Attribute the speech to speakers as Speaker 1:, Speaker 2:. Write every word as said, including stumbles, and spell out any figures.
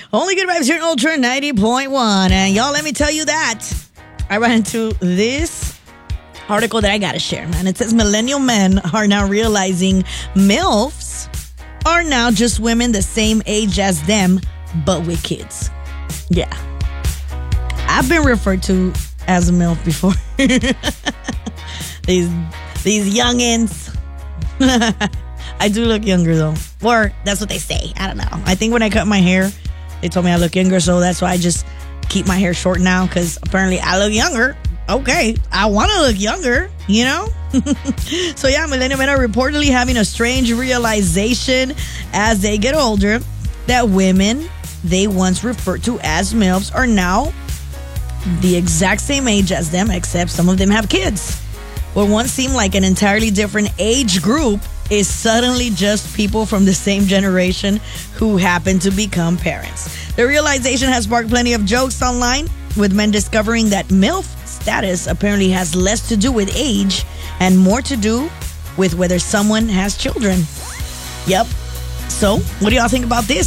Speaker 1: Only good vibes here in Ultra ninety point one. And y'all, let me tell you that I ran into this article that I gotta share, man. It says millennial men are now realizing MILFs are now just women the same age as them, but with kids. Yeah. I've been referred to as a MILF before. these these youngins. I do look younger though. Or that's what they say. I don't know. I think when I cut my hair, they told me I look younger, so that's why I just keep my hair short now, because apparently I look younger. Okay, I want to look younger, you know? So yeah, millennial men are reportedly having a strange realization as they get older that women they once referred to as MILFs are now the exact same age as them, except some of them have kids. What once seemed like an entirely different age group is suddenly just people from the same generation who happen to become parents. The realization has sparked plenty of jokes online, with men discovering that MILF status apparently has less to do with age and more to do with whether someone has children. Yep. So, what do y'all think about this?